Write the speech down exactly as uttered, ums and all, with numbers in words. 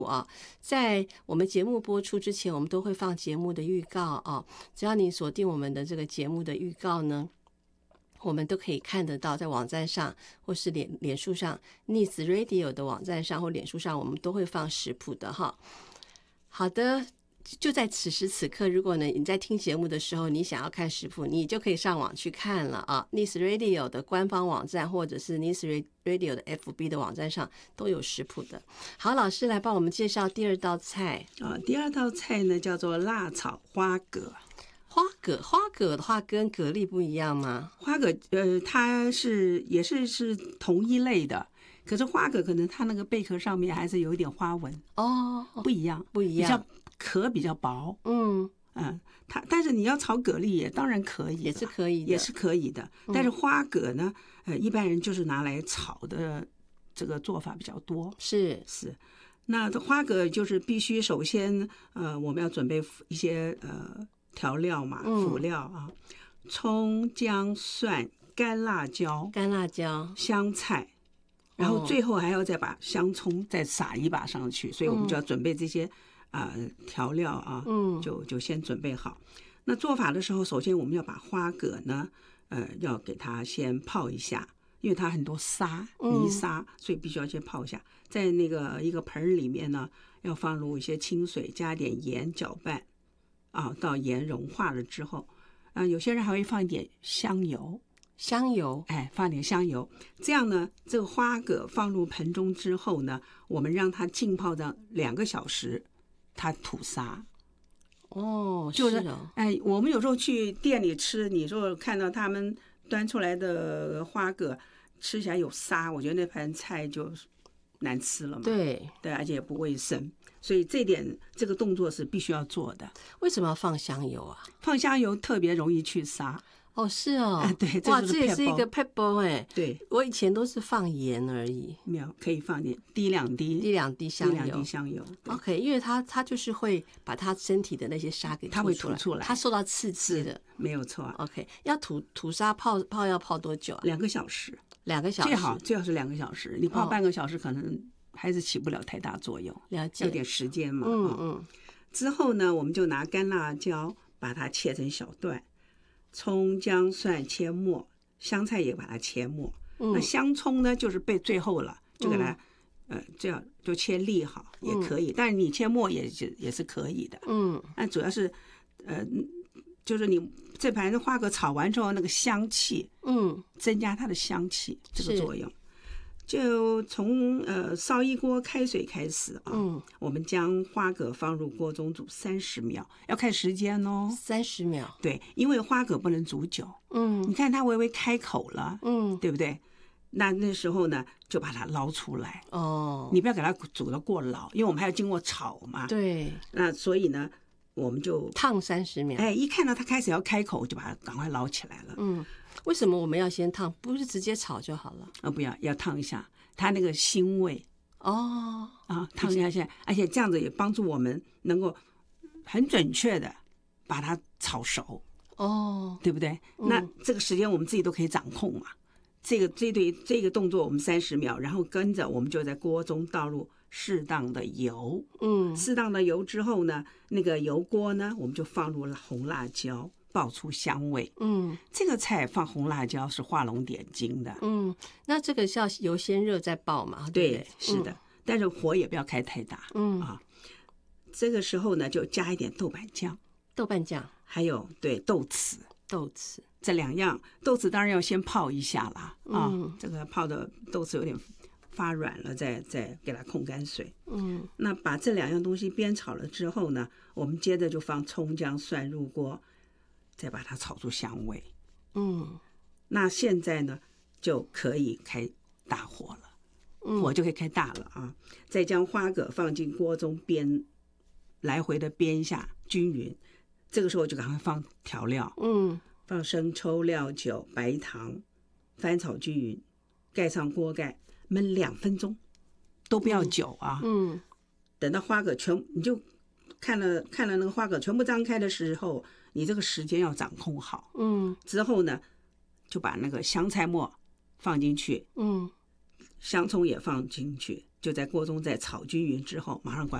啊，在我们节目播出之前，我们都会放节目的预告啊。只要你锁定我们的这个节目的预告呢，我们都可以看得到，在网站上或是脸脸书上 Nice Radio 的网站上或脸书上，我们都会放食谱的哈。好的。就在此时此刻，如果呢你在听节目的时候，你想要看食谱，你就可以上网去看了啊。Nice Radio 的官方网站或者是 Nice Radio 的 F B 的网站上都有食谱的。好，老师来帮我们介绍第二道菜啊。第二道菜呢叫做辣炒花蛤。 花蛤，花蛤的话跟蛤蜊不一样吗？ 花蛤呃，它是也是是同一类的。可是花蛤可能它那个贝壳上面还是有一点花纹哦， 不一样， 不一样， 比较壳比较薄， 嗯嗯，它但是你要炒蛤蜊也当然可以， 也是可以的， 也是可以的。但是花蛤呢，呃，一般人就是拿来炒的，这个做法比较多。 是是，那花蛤就是必须首先呃，我们要准备一些呃调料嘛，辅料啊，葱、姜、蒜、干辣椒、 干辣椒、 香菜。然后最后还要再把香葱再撒一把上去，所以我们就要准备这些啊、呃、调料啊， 嗯， 就就先准备好。那做法的时候，首先我们要把花蛤呢，呃，要给它先泡一下，因为它很多沙泥沙，所以必须要先泡一下。在那个一个盆里面呢，要放入一些清水，加点盐搅拌，啊，到盐融化了之后，啊、呃，有些人还会放一点香油。 香油， 哎，放点香油，这样呢，这个花蛤放入盆中之后呢，我们让它浸泡上两个小时，它吐沙。 哦， 就是， 是哦， 哎，我们有时候去店里吃，你说看到他们端出来的花蛤吃起来有沙，我觉得那盘菜就难吃了嘛。 对对，而且也不卫生，所以这点这个动作是必须要做的。 为什么要放香油啊？ 放香油特别容易去沙。 哦，是哦， 啊、对， 哇， 这, 这也是一个 pebble 哎， 对， 我以前都是放盐而已， 没有可以放点滴两滴， 滴两滴香油， 滴两滴香油。 OK， 因为它它就是会把它身体的那些沙给它会吐出来， 它受到刺激的， 没有错。 OK， 要吐吐沙泡泡要泡多久啊？ 两个小时， 两个小时最好最好是两个小时，你泡半个小时可能还是起不了太大作用， 了解， 要点时间嘛。 嗯嗯。 之后呢，我们就拿干辣椒把它切成小段。葱姜蒜切末，香菜也把它切末。嗯、那香葱呢，就是备最后了，就给它、嗯、呃这样就切粒好也可以，嗯、但是你切末也是也是可以的。嗯，那主要是呃，就是你这盘花蛤炒完之后那个香气，嗯，增加它的香气这个作用。就从呃烧一锅开水开始啊，嗯，我们将花蛤放入锅中煮三十秒，要看时间哦， 三十秒， 对，因为花蛤不能煮久，嗯，你看它微微开口了，嗯，对不对？那那时候呢，就把它捞出来哦，你不要给它煮得过老，因为我们还要经过炒嘛， 对， 那所以呢，我们就烫三十秒， 哎，一看到它开始要开口，就把它赶快捞起来了， 嗯。为什么我们要先烫？不是直接炒就好了？ 啊，不要，要烫一下，它那个腥味哦啊，烫一下，而且这样子也帮助我们能够很准确的把它炒熟哦，对不对？嗯、那这个时间我们自己都可以掌控嘛。这个这对这个动作我们三十秒，然后跟着我们就在锅中倒入适当的油，嗯，适当的油之后呢，那个油锅呢，我们就放入了红辣椒。爆出香味，嗯，这个菜放红辣椒是画龙点睛的， 嗯，那这个是要油先热再爆嘛？对不对？ 对，是的，嗯、但是火也不要开太大，嗯啊。这个时候呢，就加一点豆瓣酱， 豆瓣酱， 还有对豆豉， 豆豉这两样，豆豉当然要先泡一下啦，啊，嗯、这个泡的豆豉有点发软了，再再给它控干水，嗯，那把这两样东西煸炒了之后呢，我们接着就放葱姜蒜入锅。再把它炒出香味，嗯，那现在呢就可以开大火了，嗯、火就可以开大了啊！再将花蛤放进锅中煸，来回的煸一下均匀。这个时候就赶快放调料，嗯，放生抽、料酒、白糖，翻炒均匀，盖上锅盖，焖两分钟，都不要久啊，嗯，等到花蛤全你就看了看了那个花蛤全部张开的时候。你这个时间要掌控好，嗯，之后呢，就把那个香菜末放进去，嗯，香葱也放进去， 就在锅中再炒均匀之后，马上关。